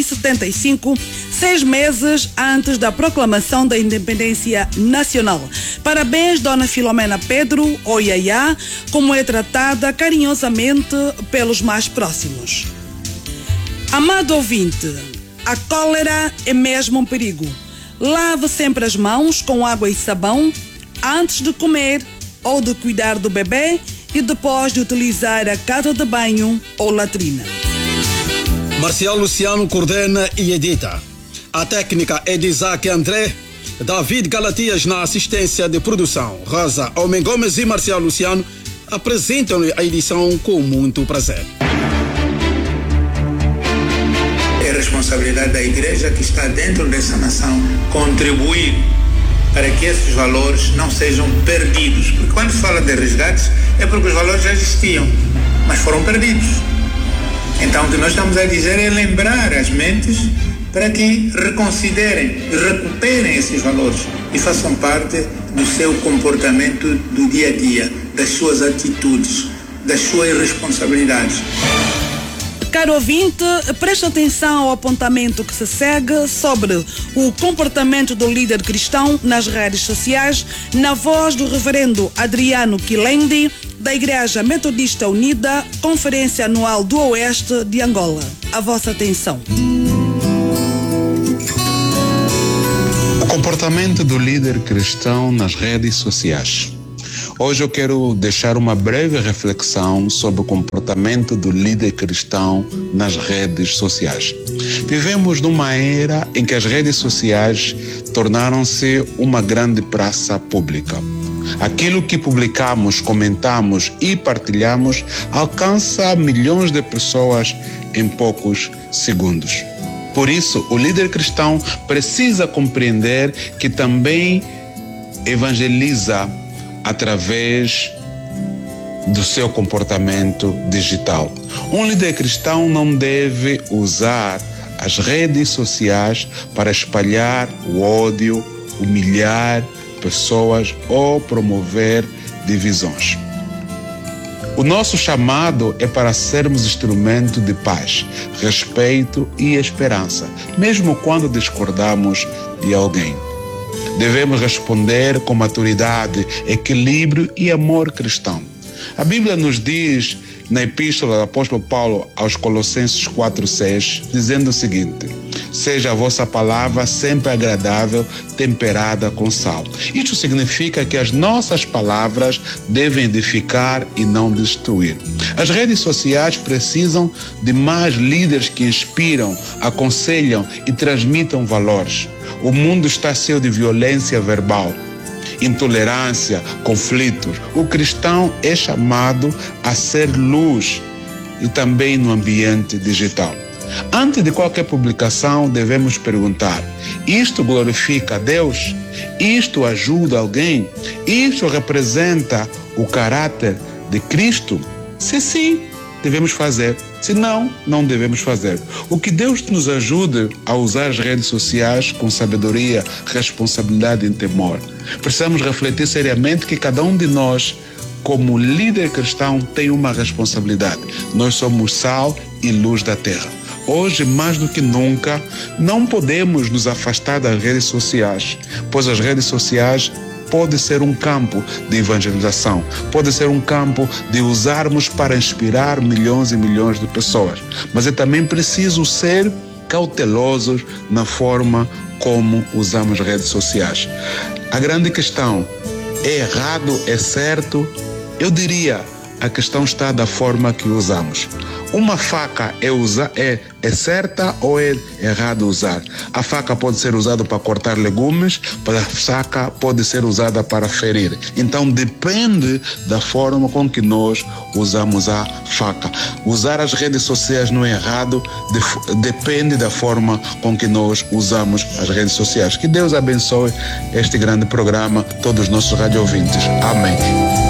1975, 6 meses antes da proclamação da independência nacional. Parabéns, Dona Filomena Pedro, ou Yaya, como é tratada carinhosamente pelos mais próximos. Amado ouvinte, a cólera é mesmo um perigo. Lave sempre as mãos com água e sabão antes de comer ou de cuidar do bebê e depois de utilizar a casa de banho ou latrina. Marcial Luciano coordena e edita. A técnica é de Isaac André, David Galatias na assistência de produção. Rosa Homem Gomes e Marcial Luciano apresentam a edição com muito prazer. É responsabilidade da igreja que está dentro dessa nação contribuir para que esses valores não sejam perdidos. Porque quando se fala de resgates é porque os valores já existiam, mas foram perdidos. Então o que nós estamos a dizer é lembrar as mentes para que reconsiderem e recuperem esses valores e façam parte do seu comportamento do dia a dia, das suas atitudes, das suas responsabilidades. Caro ouvinte, preste atenção ao apontamento que se segue sobre o comportamento do líder cristão nas redes sociais, na voz do reverendo Adriano Quilendi, da Igreja Metodista Unida, Conferência Anual do Oeste de Angola. A vossa atenção. O comportamento do líder cristão nas redes sociais. Hoje eu quero deixar uma breve reflexão sobre o comportamento do líder cristão nas redes sociais. Vivemos numa era em que as redes sociais tornaram-se uma grande praça pública. Aquilo que publicamos, comentamos e partilhamos alcança milhões de pessoas em poucos segundos. Por isso, o líder cristão precisa compreender que também evangeliza através do seu comportamento digital. Um líder cristão não deve usar as redes sociais para espalhar o ódio, humilhar pessoas ou promover divisões. O nosso chamado é para sermos instrumento de paz, respeito e esperança, mesmo quando discordamos de alguém. Devemos responder com maturidade, equilíbrio e amor cristão. A Bíblia nos diz, na epístola do apóstolo Paulo aos Colossenses 4:6, dizendo o seguinte: seja a vossa palavra sempre agradável, temperada com sal. Isto significa que as nossas palavras devem edificar e não destruir. As redes sociais precisam de mais líderes que inspiram, aconselham e transmitam valores. O mundo está cheio de violência verbal, intolerância, conflitos. O cristão é chamado a ser luz e também no ambiente digital. Antes de qualquer publicação, devemos perguntar: isto glorifica a Deus? Isto ajuda alguém? Isto representa o caráter de Cristo? Se sim, devemos fazer. Se não, não devemos fazer. O que Deus nos ajude a usar as redes sociais com sabedoria, responsabilidade e temor. Precisamos refletir seriamente que cada um de nós, como líder cristão, tem uma responsabilidade. Nós somos sal e luz da terra. Hoje, mais do que nunca, não podemos nos afastar das redes sociais, pois as redes sociais pode ser um campo de evangelização, pode ser um campo de usarmos para inspirar milhões e milhões de pessoas. Mas é também preciso ser cautelosos na forma como usamos as redes sociais. A grande questão: é errado, é certo? Eu diria, a questão está da forma que usamos. Uma faca é certa ou é errado usar? A faca pode ser usada para cortar legumes, mas a faca pode ser usada para ferir. Então depende da forma com que nós usamos a faca. Usar as redes sociais não é errado, depende da forma com que nós usamos as redes sociais. Que Deus abençoe este grande programa, todos os nossos rádio ouvintes. Amém.